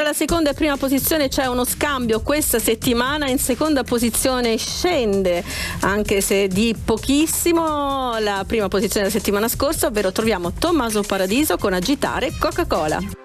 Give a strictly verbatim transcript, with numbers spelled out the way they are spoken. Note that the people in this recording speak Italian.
la seconda e prima posizione c'è uno scambio questa settimana. In seconda posizione scende, anche se di pochissimo, la prima posizione della settimana scorsa, ovvero troviamo Tommaso Paradiso con Agitare Coca-Cola.